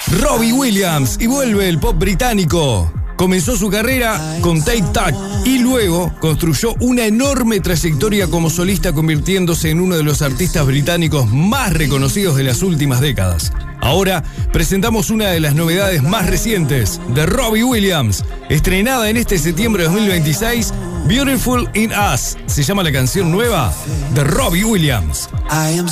Robbie Williams, y vuelve el pop británico. Comenzó su carrera con Take That y luego construyó una enorme trayectoria como solista, convirtiéndose en uno de los artistas británicos más reconocidos de las últimas décadas. Ahora presentamos una de las novedades más recientes de Robbie Williams, estrenada en este septiembre de 2026, Beautiful in Us. Se llama la canción nueva de Robbie Williams.